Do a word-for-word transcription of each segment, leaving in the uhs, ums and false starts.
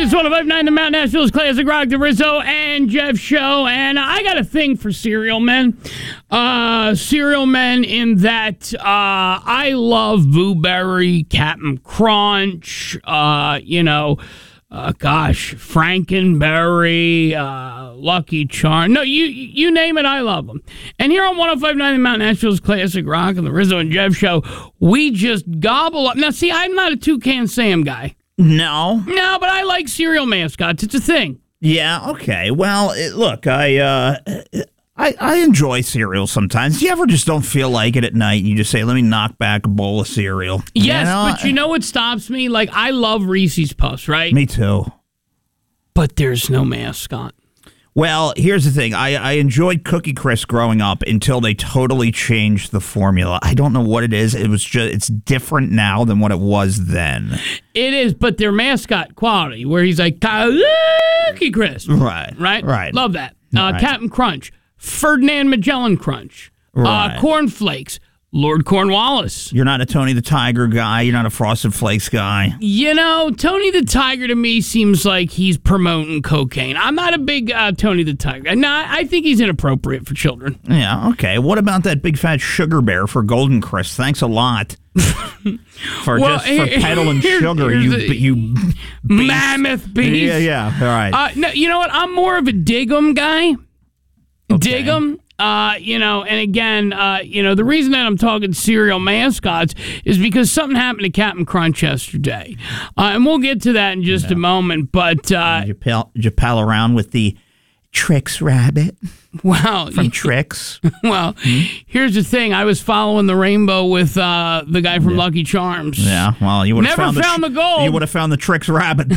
It's one oh five point nine, the Mount Nashville's Classic Rock, the Rizzo and Jeff Show. And I got a thing for cereal men. Uh, cereal men in that uh, I love Blueberry, Captain Crunch, uh, you know, uh, gosh, Frankenberry, uh, Lucky Charm. No, you you name it, I love them. And here on one oh five point nine, the Mount Nashville's Classic Rock and the Rizzo and Jeff Show, we just gobble up. Now, see, I'm not a Toucan Sam guy. No. No, but I like cereal mascots. It's a thing. Yeah, okay. Well, it, look, I, uh, I I enjoy cereal sometimes. You ever just don't feel like it at night and you just say, let me knock back a bowl of cereal? Yes, you know? but you know what stops me? Like, I love Reese's Puffs, right? Me too. But there's no mascot. Well, here's the thing. I, I enjoyed Cookie Crisp growing up until they totally changed the formula. I don't know what it is. It was just it's different now than what it was then. It is, but their mascot quality, where he's like, Cookie Crisp. Right. Right? Right. Love that. Uh, Right. Captain Crunch, Ferdinand Magellan Crunch, Right. uh, Corn Flakes, Lord Cornwallis. You're not a Tony the Tiger guy. You're not a Frosted Flakes guy. You know, Tony the Tiger to me seems like he's promoting cocaine. I'm not a big uh, Tony the Tiger. No, I think he's inappropriate for children. Yeah, okay. What about that big fat sugar bear for Golden Crisp? Thanks a lot. for Well, just for here- peddling here- sugar, here's you the- you beast. Mammoth beast. Yeah, yeah. All right. Uh, no, you know what? I'm more of a dig 'em guy. Dig 'em. Uh, you know, and again, uh, you know, the reason that I'm talking cereal mascots is because something happened to Captain Crunch yesterday. Uh, and we'll get to that in just a moment. But, uh, did, you pal, did you pal around with the Trix rabbit wow. from Trix? Well, here's the thing. I was following the rainbow with uh, the guy from Lucky Charms. Yeah, well, you would have Never found, found the, the gold. You would have found the Trix rabbit.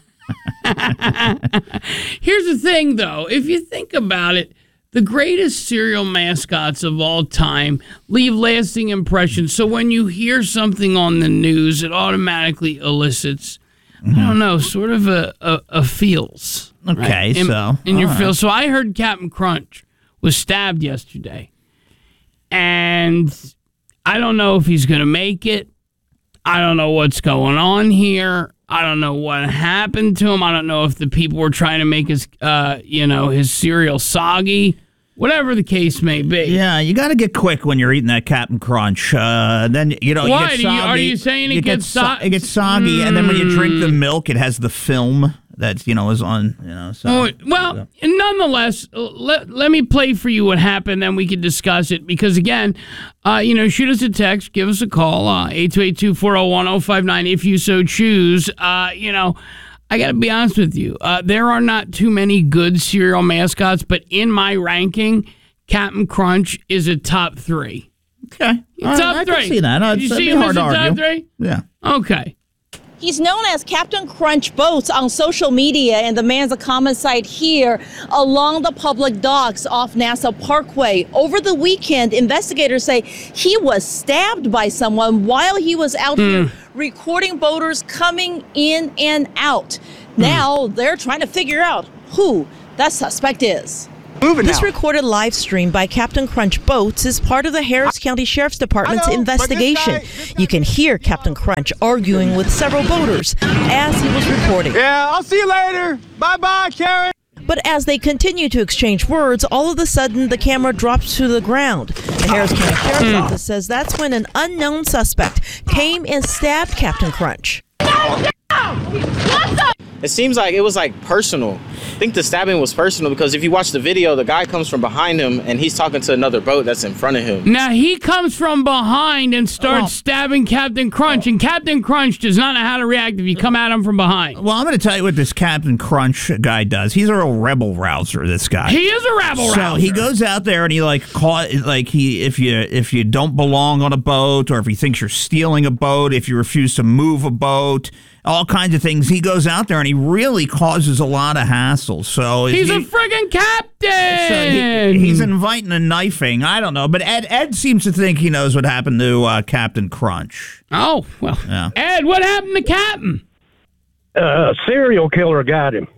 Here's the thing, though. If you think about it, the greatest cereal mascots of all time leave lasting impressions. So when you hear something on the news, it automatically elicits, mm-hmm. I don't know, sort of a, a, a feels. Okay, right? in, so. In your right. feels. So I heard Captain Crunch was stabbed yesterday. And I don't know if he's going to make it. I don't know what's going on here. I don't know what happened to him. I don't know if the people were trying to make his, uh, you know, his cereal soggy. Whatever the case may be. Yeah, you got to get quick when you're eating that Captain Crunch. Uh, then you know Why? you get Do you- soggy. are you saying it you gets get so- It gets soggy, mm. and then when you drink the milk, it has the film that you know is on. You know, so. Oh, well, nonetheless, let, let me play for you what happened, then we can discuss it. Because, again, uh, you know, shoot us a text, give us a call, uh, eight two eight two, four oh one, oh five nine if you so choose. Uh, you know, I got to be honest with you. Uh, there are not too many good cereal mascots, but in my ranking, Captain Crunch is a top three. Okay. Top I, I three. can see that. No, you it's, see be him hard as to a top argue. three? Yeah. Okay. He's known as Captain Crunch Boats on social media, and the man's a common sight here along the public docks off NASA Parkway. Over the weekend, investigators say he was stabbed by someone while he was out mm. here recording boaters coming in and out. Now mm. they're trying to figure out who that suspect is. Moving this now. recorded live stream by Captain Crunch Boats is part of the Harris County Sheriff's Department's know, investigation. but this guy, this guy You can hear Captain Crunch arguing with several boaters as he was recording. Yeah, I'll see you later. Bye-bye, Karen. But as they continue to exchange words, all of a sudden the camera drops to the ground. The Harris County Sheriff's Office says that's when an unknown suspect came and stabbed Captain Crunch. It seems like it was like personal. I think the stabbing was personal because if you watch the video, the guy comes from behind him and he's talking to another boat that's in front of him. Now he comes from behind and starts Oh. stabbing Captain Crunch, and Captain Crunch does not know how to react if you come at him from behind. Well, I'm going to tell you what this Captain Crunch guy does. He's a real rebel rouser. This guy. He is a rabble So rouser. he goes out there and he like caught like he if you if you don't belong on a boat or if he thinks you're stealing a boat, if you refuse to move a boat, all kinds of things. He goes out there and he really causes a lot of hassle. So He's he, a friggin' captain. so he, he's inviting a knifing. I don't know, but Ed Ed seems to think he knows what happened to uh, Captain Crunch. Oh well, Yeah. Ed, what happened to Captain? Uh, a serial killer got him.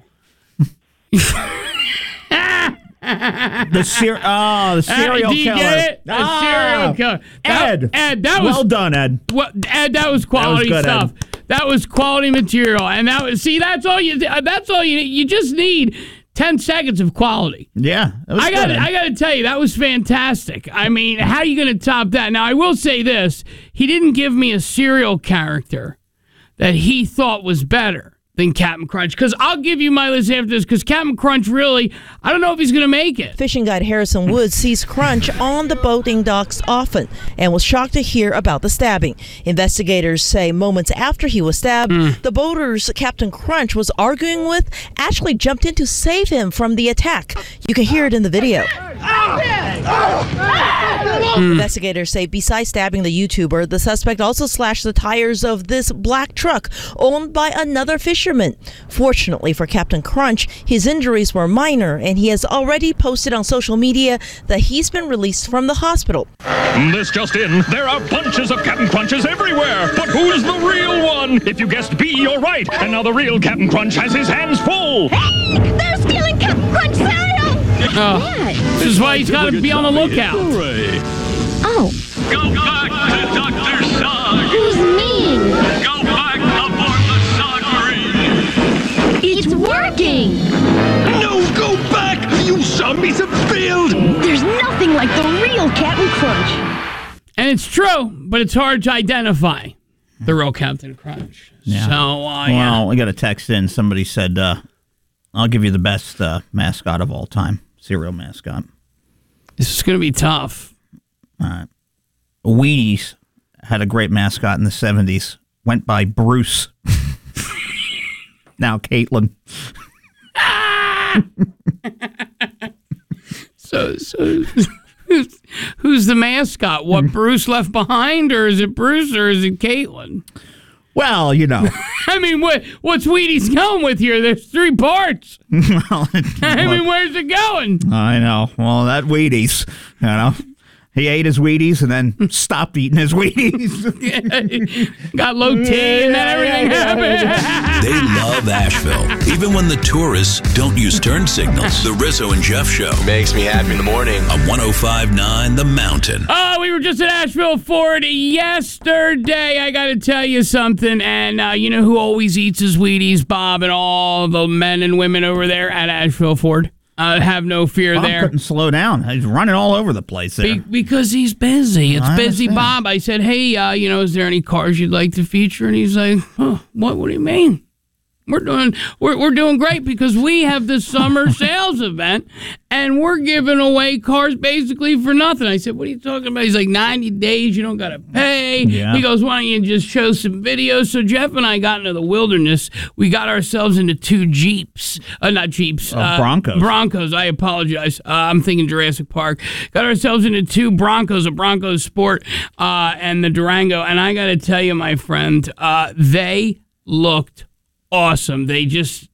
The ser- oh, the serial uh, do you killer. get it? The Ah, serial killer. That, Ed. Ed, that was well done, Ed. What, Ed, that was quality That was good, stuff. Ed. That was quality material, and that was see. That's all you. That's all you. You just need ten seconds of quality. Yeah, I got. I got to tell you, that was fantastic. I mean, how are you going to top that? Now, I will say this: he didn't give me a serial character that he thought was better than Captain Crunch, because I'll give you my list after this, because Captain Crunch really, I don't know if he's going to make it. Fishing guide Harrison Woods sees Crunch on the boating docks often and was shocked to hear about the stabbing. Investigators say moments after he was stabbed, mm. the boaters Captain Crunch was arguing with actually jumped in to save him from the attack. You can hear it in the video. Mm. Investigators say besides stabbing the YouTuber, the suspect also slashed the tires of this black truck owned by another fisherman. Fortunately for Captain Crunch, his injuries were minor, and he has already posted on social media that he's been released from the hospital. This just in, there are bunches of Captain Crunches everywhere, but who's the real one? If you guessed B, you're right, and now the real Captain Crunch has his hands full. Hey, they're stealing Captain Crunch cereal! Oh, this is why he's got to be on the lookout. Oh. Go back to Doctor Sog. Who's mean? Go back aboard the submarine. It's working. No, go back. You zombies have failed. There's nothing like the real Captain Crunch. And it's true, but it's hard to identify the real Captain Crunch. Yeah. So, uh, well, yeah. we got a text in. Somebody said, uh, I'll give you the best uh, mascot of all time, cereal mascot. This is going to be tough. All right. Wheaties had a great mascot in the seventies. Went by Bruce. Now Caitlin. so, so who's, who's the mascot? What, Bruce left behind, or is it Bruce, or is it Caitlin? Well, you know. I mean, what what's Wheaties going with here? There's three parts. well, I mean, where's it going? I know. Well, that Wheaties, you know. He ate his Wheaties and then stopped eating his Wheaties. Got low T and then everything happened. They love Asheville, even when the tourists don't use turn signals. The Rizzo and Jeff Show. Makes me happy in the morning. On one oh five point nine The Mountain. Oh, we were just at Asheville Ford yesterday. I got to tell you something. And uh, you know who always eats his Wheaties? Bob and all the men and women over there at Asheville Ford. Uh, have no fear Bob there. Couldn't slow down. He's running all over the place there. Be- because he's busy. It's I busy, understand. Bob. I said, hey, uh, you know, is there any cars you'd like to feature? And he's like, huh, what? What do you mean? We're doing we're we're doing great because we have the summer sales event and we're giving away cars basically for nothing. I said, what are you talking about? He's like, ninety days, you don't got to pay. Yeah. He goes, why don't you just show some videos? So Jeff and I got into the wilderness. We got ourselves into two Jeeps. Uh, not Jeeps. Oh, uh, Broncos. Broncos. I apologize. Uh, I'm thinking Jurassic Park. Got ourselves into two Broncos, a Broncos Sport uh, and the Durango. And I got to tell you, my friend, uh, they looked awesome. They just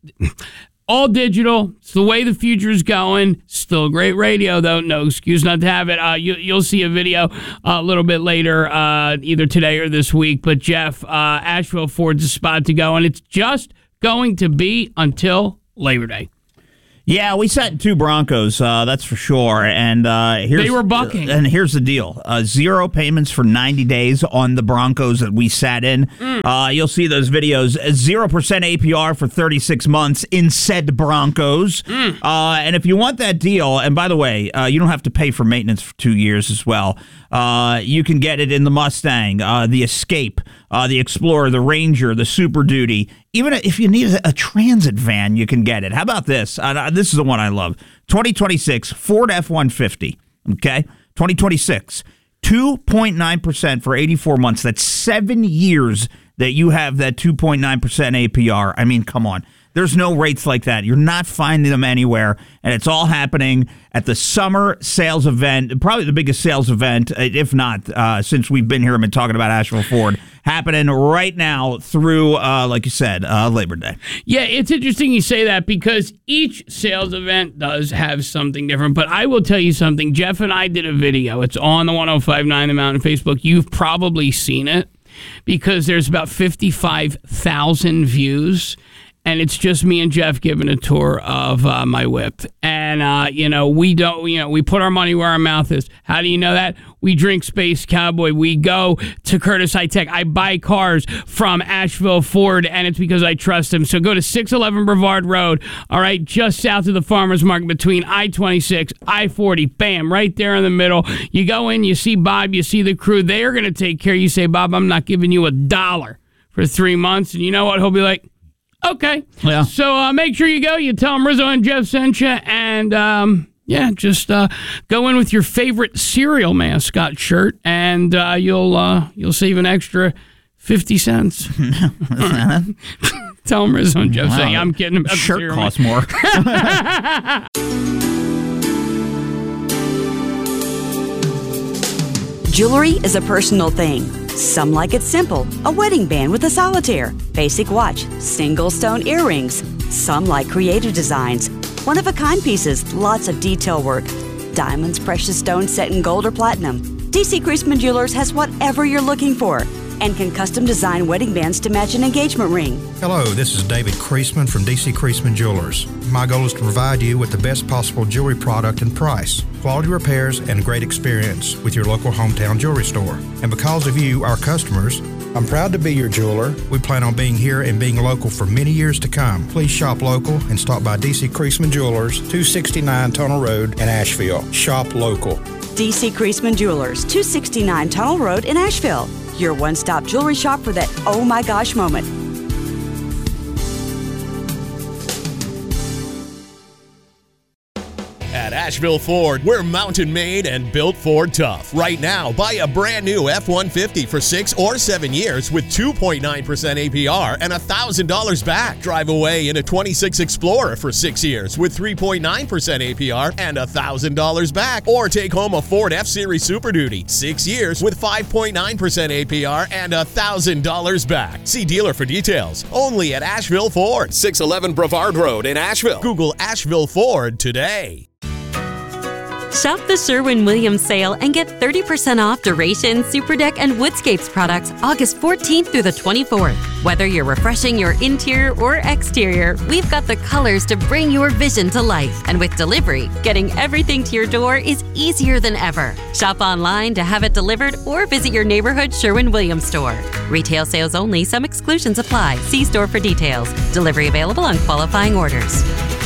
all digital. It's the way the future is going. Still great radio, though. No excuse not to have it. Uh, you, you'll see a video uh, a little bit later, uh, either today or this week. But Jeff, uh, Asheville Ford's a spot to go, and it's just going to be until Labor Day. Yeah, we sat two Broncos, uh, that's for sure. And uh, here's, They were bucking. Uh, and here's the deal: uh, zero payments for ninety days on the Broncos that we sat in. Mm. Uh, you'll see those videos. Zero percent A P R for thirty-six months in said Broncos. Mm. Uh, and if you want that deal, and by the way, uh, you don't have to pay for maintenance for two years as well. Uh, you can get it in the Mustang, uh, the Escape, uh, the Explorer, the Ranger, the Super Duty. Even if you need a, a transit van, you can get it. How about this? Uh, this is the one I love. twenty twenty-six Ford F one fifty. Okay? twenty twenty-six. two point nine percent for eighty-four months. That's seven years that you have that two point nine percent A P R. I mean, come on. There's no rates like that. You're not finding them anywhere, and it's all happening at the summer sales event, probably the biggest sales event, if not, uh, since we've been here and been talking about Asheville Ford, happening right now through, uh, like you said, uh, Labor Day. Yeah, it's interesting you say that because each sales event does have something different, but I will tell you something. Jeff and I did a video. It's on the one oh five point nine The Mountain Facebook. You've probably seen it because there's about fifty-five thousand views. And it's just me and Jeff giving a tour of uh, my whip. And And, uh, you know, we don't, you know, we put our money where our mouth is. How do you know that? We drink Space Cowboy. We go to Curtis High Tech. I buy cars from Asheville Ford, and it's because I trust them. So go to six eleven Brevard Road, all right, just south of the Farmers Market between I twenty-six, I forty. Bam, right there in the middle. You go in, you see Bob, you see the crew. They are going to take care. You say, Bob, I'm not giving you a dollar for three months. And you know what? He'll be like, okay. Yeah. So uh, make sure you go. You tell them Rizzo and Jeff sent you, and um, yeah, just uh, go in with your favorite cereal mascot shirt, and uh, you'll uh, you'll save an extra fifty cents. Tell them Rizzo and Jeff wow. saying I'm kidding about shirt the costs more. Jewelry is a personal thing. Some like it simple, a wedding band with a solitaire, basic watch, single stone earrings. Some like creative designs, one-of-a-kind pieces, lots of detail work. Diamonds, precious stones set in gold or platinum. D C Creasman Jewelers has whatever you're looking for and can custom design wedding bands to match an engagement ring. Hello, this is David Creasman from D C Creasman Jewelers. My goal is to provide you with the best possible jewelry product and price, quality repairs, and great experience with your local hometown jewelry store. And because of you, our customers, I'm proud to be your jeweler. We plan on being here and being local for many years to come. Please shop local and stop by D C Creasman Jewelers, two sixty-nine Tunnel Road in Asheville. Shop local. D C Creasman Jewelers, two sixty-nine Tunnel Road in Asheville. Your one-stop jewelry shop for that oh my gosh moment. At Asheville Ford, we're mountain made and built Ford tough. Right now, buy a brand new F one fifty for six or seven years with two point nine percent A P R and one thousand dollars back. Drive away in a twenty-six Explorer for six years with three point nine percent A P R and one thousand dollars back. Or take home a Ford F-Series Super Duty, six years with five point nine percent A P R and one thousand dollars back. See dealer for details. Only at Asheville Ford, six eleven Brevard Road in Asheville. Google Asheville Ford today. Shop the Sherwin-Williams sale and get thirty percent off Duration, Superdeck, and Woodscapes products August fourteenth through the twenty-fourth. Whether you're refreshing your interior or exterior, we've got the colors to bring your vision to life. And with delivery, getting everything to your door is easier than ever. Shop online to have it delivered or visit your neighborhood Sherwin-Williams store. Retail sales only. Some exclusions apply. See store for details. Delivery available on qualifying orders.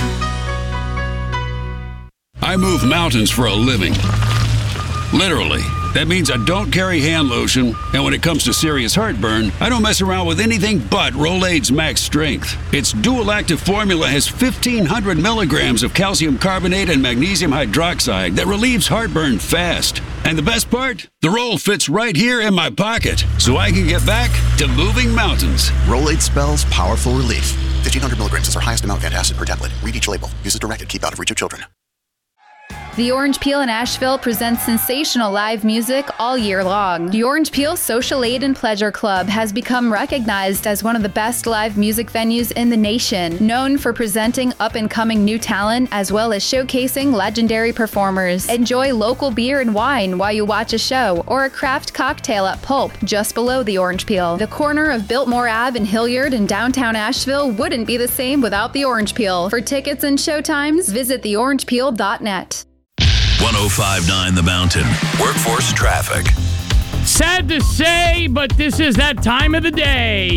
I move mountains for a living. Literally. That means I don't carry hand lotion, and when it comes to serious heartburn, I don't mess around with anything but Rolaids Max Strength. Its dual-active formula has fifteen hundred milligrams of calcium carbonate and magnesium hydroxide that relieves heartburn fast. And the best part? The roll fits right here in my pocket, so I can get back to moving mountains. Rolaids spells powerful relief. fifteen hundred milligrams is our highest amount of antacid per tablet. Read each label. Use as directed. Keep out of reach of children. The Orange Peel in Asheville presents sensational live music all year long. The Orange Peel Social Aid and Pleasure Club has become recognized as one of the best live music venues in the nation, known for presenting up-and-coming new talent as well as showcasing legendary performers. Enjoy local beer and wine while you watch a show, or a craft cocktail at Pulp, just below the Orange Peel. The corner of Biltmore Avenue in Hilliard in downtown Asheville wouldn't be the same without the Orange Peel. For tickets and showtimes, visit the orange peel dot net. one oh five point nine The Mountain. Workforce traffic. Sad to say, but this is that time of the day.